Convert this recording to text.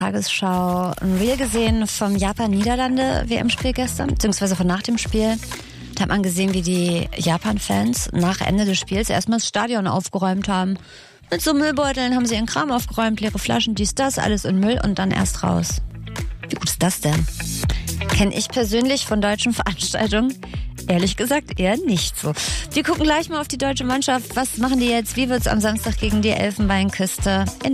Tagesschau ein Reel gesehen vom Japan-Niederlande-WM-Spiel gestern, beziehungsweise von nach dem Spiel. Da hat man gesehen, wie die Japan-Fans nach Ende des Spiels erstmal das Stadion aufgeräumt haben. Mit so Müllbeuteln haben sie ihren Kram aufgeräumt, leere Flaschen, dies, das, alles in Müll und dann erst raus. Wie gut ist das denn? Kenne ich persönlich von deutschen Veranstaltungen ehrlich gesagt eher nicht so. Wir gucken gleich mal auf die deutsche Mannschaft. Was machen die jetzt? Wie wird's am Samstag gegen die Elfenbeinküste?